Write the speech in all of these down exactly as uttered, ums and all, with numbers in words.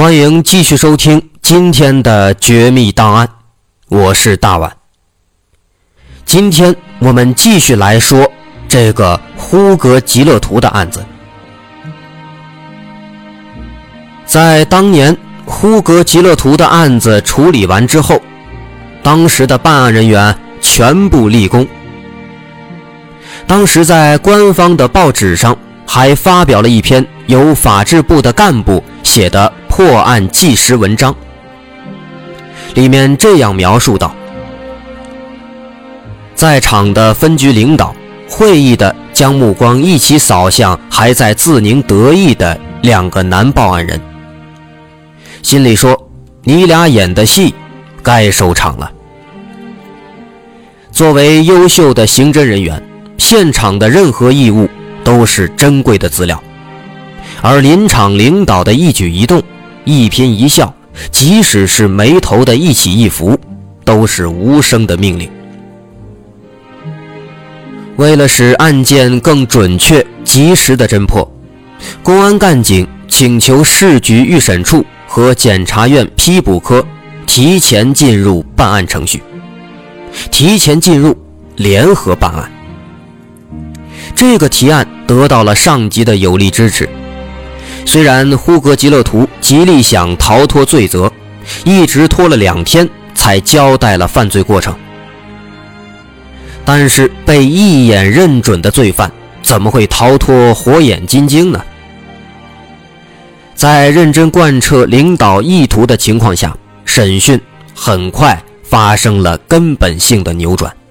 欢迎继续收听今天的绝密档案，我是大碗。今天我们继续来说这个呼格吉勒图的案子。在当年呼格吉勒图的案子处理完之后，当时的办案人员全部立功。当时在官方的报纸上还发表了一篇由法制部的干部写的破案纪实文章，里面这样描述道：在场的分局领导会意的将目光一起扫向还在自宁得意的两个男报案人，心里说，你俩演的戏该收场了。作为优秀的刑侦人员，现场的任何异物都是珍贵的资料，而临场领导的一举一动、一颦一笑，即使是眉头的一起一伏，都是无声的命令。为了使案件更准确及时的侦破，公安干警请求市局预审处和检察院批捕科提前进入办案程序，提前进入联合办案。这个提案得到了上级的有力支持。虽然呼格吉勒图极力想逃脱罪责，一直拖了两天才交代了犯罪过程，但是被一眼认准的罪犯怎么会逃脱火眼金睛呢？在认真贯彻领导意图的情况下，审讯很快发生了根本性的扭转。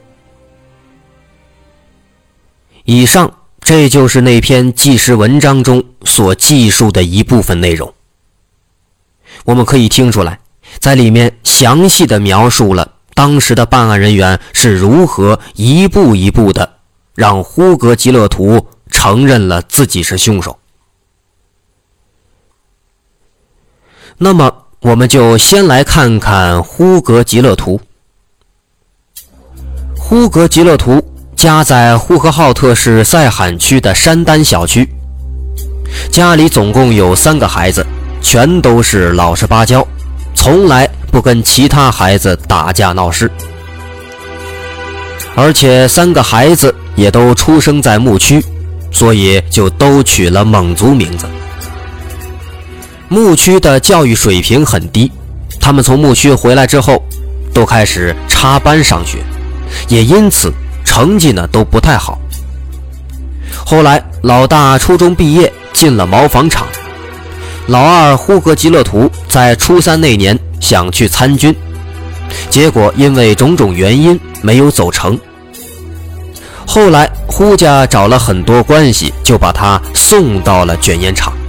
以上这就是那篇纪实文章中所记述的一部分内容。我们可以听出来，在里面详细的描述了当时的办案人员是如何一步一步的让呼格吉勒图承认了自己是凶手。那么我们就先来看看呼格吉勒图。呼格吉勒图家在呼和浩特市赛罕区的山丹小区，家里总共有三个孩子，全都是老实巴交，从来不跟其他孩子打架闹事，而且三个孩子也都出生在牧区，所以就都取了蒙族名字。牧区的教育水平很低，他们从牧区回来之后都开始插班上学，也因此成绩呢都不太好。后来老大初中毕业进了毛纺厂，老二呼格吉勒图在初三那年想去参军，结果因为种种原因没有走成。后来呼家找了很多关系，就把他送到了卷烟厂。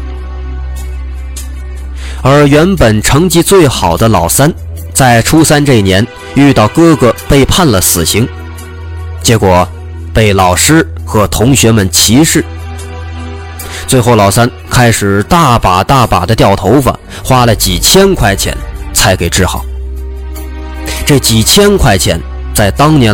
而原本成绩最好的老三，在初三这年遇到哥哥被判了死刑，结果被老师和同学们歧视。最后老三开始大把大把的掉头发，花了几千块钱才给治好。这几千块钱在当年